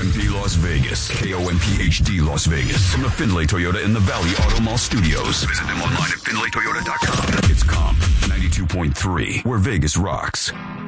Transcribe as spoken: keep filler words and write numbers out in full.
M P Las Vegas. K O M P H D Las Vegas. From the Findlay Toyota in the Valley Auto Mall Studios. Visit them online at Findlay Toyota dot com. It's Comp ninety-two point three, where Vegas rocks.